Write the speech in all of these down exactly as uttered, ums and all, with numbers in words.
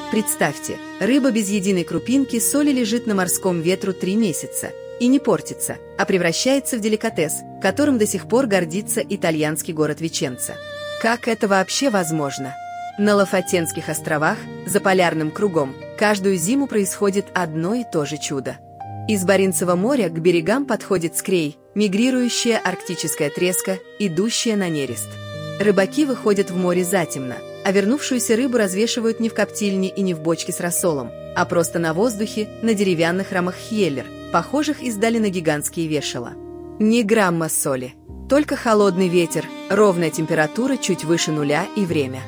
Представьте, рыба без единой крупинки соли лежит на морском ветру три месяца и не портится, а превращается в деликатес, которым до сих пор гордится итальянский город Веченца. Как это вообще возможно? На Лафатенских островах, за полярным кругом, каждую зиму происходит одно и то же чудо. Из Баренцева моря к берегам подходит скрей, мигрирующая арктическая треска, идущая на нерест. Рыбаки выходят в море затемно, а вернувшуюся рыбу развешивают не в коптильне и не в бочке с рассолом, а просто на воздухе, на деревянных рамах хьеллер, похожих издали на гигантские вешала. Ни грамма соли, только холодный ветер, ровная температура чуть выше нуля и время.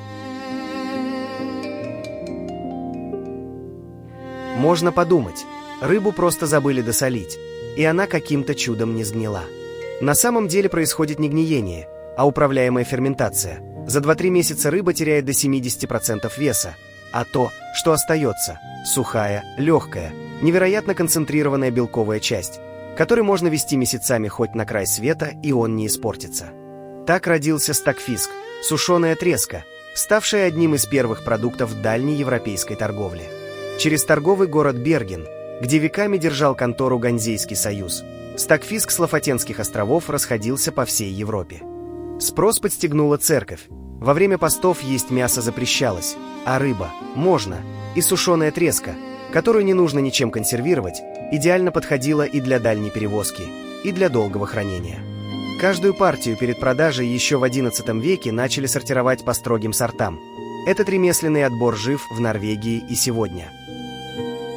Можно подумать, рыбу просто забыли досолить, и она каким-то чудом не сгнила. На самом деле происходит не гниение, а управляемая ферментация. За два-три месяца рыба теряет до семидесяти процентов веса, а то, что остается, сухая, легкая, невероятно концентрированная белковая часть, которой можно вести месяцами хоть на край света, и он не испортится. Так родился стокфиск, сушеная треска, ставшая одним из первых продуктов дальней европейской торговли. Через торговый город Берген, где веками держал контору Ганзейский союз, стокфиск с Лафатенских островов расходился по всей Европе. Спрос подстегнула церковь. Во время постов есть мясо запрещалось, а рыба можно, и сушеная треска, которую не нужно ничем консервировать, идеально подходила и для дальней перевозки, и для долгого хранения. Каждую партию перед продажей еще в одиннадцатом веке начали сортировать по строгим сортам. Этот ремесленный отбор жив в Норвегии и сегодня.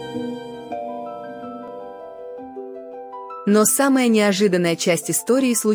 Но самая неожиданная часть истории случилась